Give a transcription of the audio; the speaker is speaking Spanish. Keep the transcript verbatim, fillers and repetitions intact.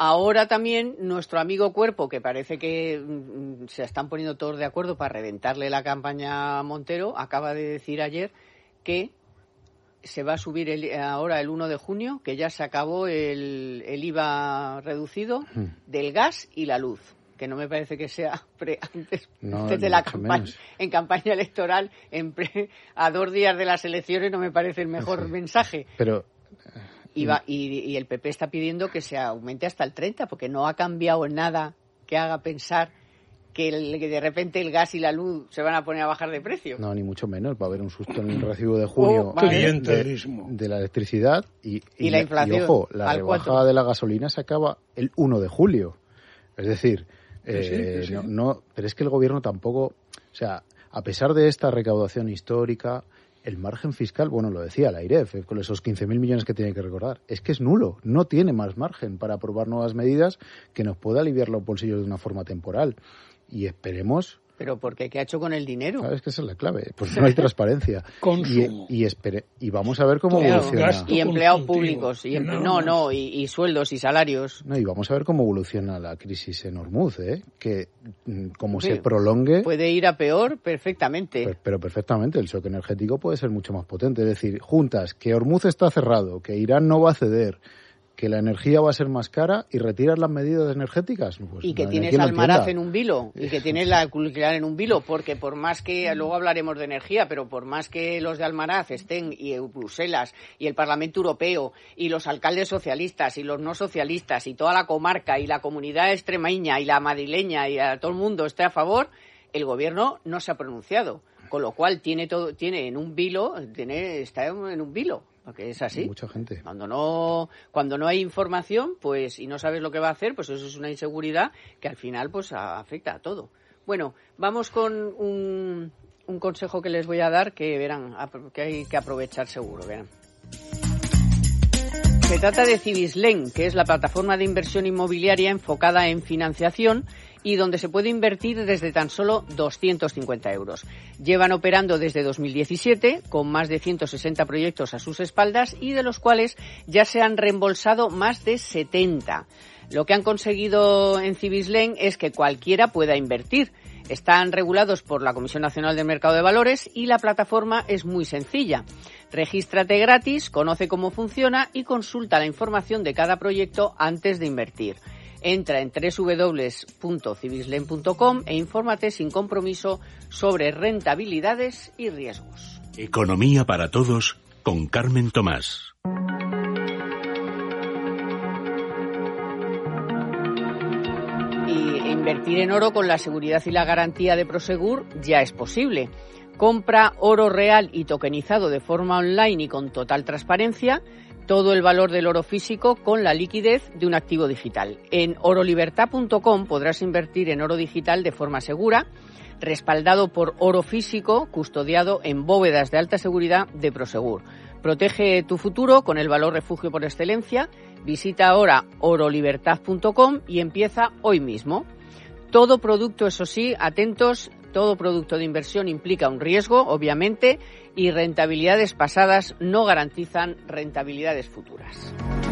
ahora también nuestro amigo Cuerpo, que parece que mm, se están poniendo todos de acuerdo para reventarle la campaña a Montero, acaba de decir ayer que se va a subir el, ahora el uno de junio, que ya se acabó el, el I V A reducido del gas y la luz, que no me parece que sea pre, antes, no, antes de la campaña, menos. En campaña electoral, en pre, a dos días de las elecciones, no me parece el mejor sí. mensaje. Pero y, va, y, y el P P está pidiendo que se aumente hasta el treinta, porque no ha cambiado nada que haga pensar que, el, que de repente el gas y la luz se van a poner a bajar de precio. No, ni mucho menos. Va a haber un susto en el recibo de junio oh, vale. de, de la electricidad y, y, y la inflación. Y ojo, la rebaja cuatro. De la gasolina se acaba el uno de julio. Es decir, eh, sí, sí, sí. No, no, pero es que el gobierno tampoco, o sea, a pesar de esta recaudación histórica, el margen fiscal, bueno, lo decía la AIREF, eh, con esos quince mil millones que tiene que recordar, es que es nulo, no tiene más margen para aprobar nuevas medidas que nos pueda aliviar los bolsillos de una forma temporal. Y esperemos... ¿Pero por qué? ¿Qué ha hecho con el dinero? ¿Sabes que esa es la clave? Pues no hay transparencia. Consumo. Y, y, espere, y vamos a ver cómo claro, evoluciona... Y empleados públicos. Y emple... No, no, y, y sueldos y salarios. No, y vamos a ver cómo evoluciona la crisis en Hormuz, ¿eh? Que como sí, se prolongue... Puede ir a peor perfectamente. Pero, pero perfectamente. El shock energético puede ser mucho más potente. Es decir, juntas, que Hormuz está cerrado, que Irán no va a ceder... que la energía va a ser más cara y retiras las medidas energéticas. Pues y que tienes Almaraz en un vilo, y que tienes la nuclear en un vilo, porque por más que, luego hablaremos de energía, pero por más que los de Almaraz estén, y Bruselas, y el Parlamento Europeo, y los alcaldes socialistas, y los no socialistas, y toda la comarca, y la comunidad extremeña, y la madrileña, y a todo el mundo esté a favor, el gobierno no se ha pronunciado. Con lo cual tiene todo, tiene en un vilo, tiene, está en un vilo. Porque es así. Mucha gente. Cuando no, cuando no hay información, pues, y no sabes lo que va a hacer, pues eso es una inseguridad que al final, pues, a, afecta a todo. Bueno, vamos con un, un consejo que les voy a dar que verán, que hay que aprovechar seguro, verán. Se trata de Cibislen, que es la plataforma de inversión inmobiliaria enfocada en financiación y donde se puede invertir desde tan solo doscientos cincuenta euros. Llevan operando desde dos mil diecisiete, con más de ciento sesenta proyectos a sus espaldas y de los cuales ya se han reembolsado más de setenta. Lo que han conseguido en Cibislen es que cualquiera pueda invertir. Están regulados por la Comisión Nacional del Mercado de Valores y la plataforma es muy sencilla. Regístrate gratis, conoce cómo funciona y consulta la información de cada proyecto antes de invertir. Entra en doble u doble u doble u punto cibislen punto com e infórmate sin compromiso sobre rentabilidades y riesgos. Economía para todos con Carmen Tomás. Y invertir en oro con la seguridad y la garantía de Prosegur ya es posible. Compra oro real y tokenizado de forma online y con total transparencia. Todo el valor del oro físico con la liquidez de un activo digital. En oro libertad punto com podrás invertir en oro digital de forma segura, respaldado por oro físico, custodiado en bóvedas de alta seguridad de Prosegur. Protege tu futuro con el valor refugio por excelencia. Visita ahora oro libertad punto com y empieza hoy mismo. Todo producto, eso sí, atentos, todo producto de inversión implica un riesgo, obviamente, y rentabilidades pasadas no garantizan rentabilidades futuras.